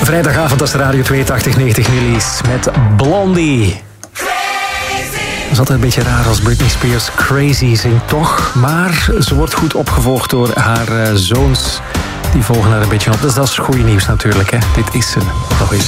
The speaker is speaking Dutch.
Vrijdagavond als Radio 8290 Millies met Blondie. Het is altijd een beetje raar als Britney Spears Crazy zingt, toch? Maar ze wordt goed opgevolgd door haar zoons. Die volgen haar een beetje op. Dus dat is goede nieuws natuurlijk, hè. Dit is ze nog eens.